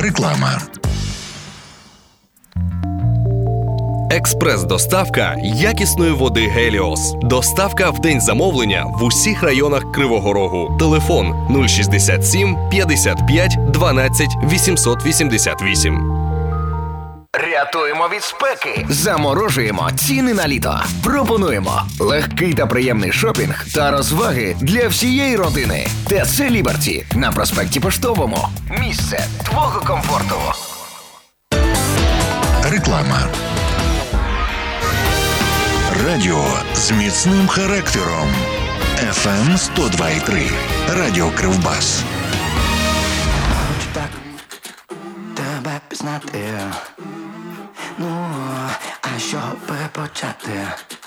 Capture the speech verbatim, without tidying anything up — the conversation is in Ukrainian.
Реклама. Експрес-доставка якісної води Геліос. Доставка в день замовлення в усіх районах Кривого Рогу. Телефон нуль шістдесят сім п'ятдесят п'ять дванадцять вісімсот вісімдесят вісім. Рятуємо від спеки. Заморожуємо ціни на літо. Пропонуємо легкий та приємний шопінг та розваги для всієї родини. ТЦ Ліберті на проспекті Поштовому. Місце твого комфорту. Реклама. Радіо з міцним характером. еф ем сто два і три. Радіо Кривбас. Хочу так тебе пізнати. Ну, а що би почати?